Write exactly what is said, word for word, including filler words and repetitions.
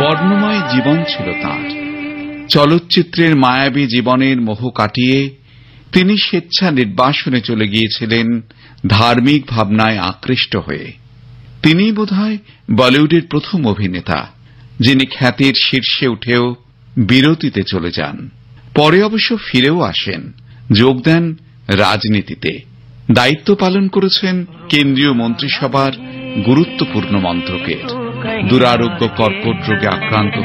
বর্ণময় জীবন ছিল তাঁর। চলচ্চিত্রের মায়াবী জীবনের মোহ কাটিয়ে তিনি স্বেচ্ছা নির্বাসনে চলে গিয়েছিলেন ধার্মিক ভাবনায় আকৃষ্ট হয়ে। তিনিই বোধহয় বলিউডের প্রথম অভিনেতা যিনি খ্যাতির শীর্ষে উঠেও বিরতিতে চলে যান। পরে অবশ্য ফিরেও আসেন, যোগ দেন রাজনীতিতে, দায়িত্ব পালন করেছেন কেন্দ্রীয় মন্ত্রিসভার গুরুত্বপূর্ণ মন্ত্রকের। দুরারোগ্য কর্কট রোগে আক্রান্ত